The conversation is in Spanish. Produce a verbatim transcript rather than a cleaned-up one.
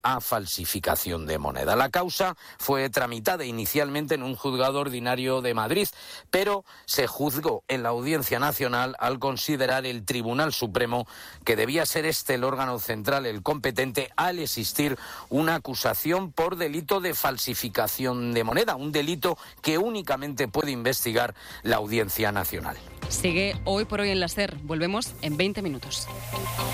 a falsificación de moneda. La causa fue tramitada inicialmente en un juzgado ordinario de Madrid, pero se juzgó en la Audiencia Nacional al considerar el Tribunal Supremo que debía ser este el órgano central, el competente, al existir una acusación por delito de falsificación de moneda, un delito que únicamente puede investigar la Audiencia Nacional. Sigue Hoy por Hoy en la SER. Volvemos en veinte minutos.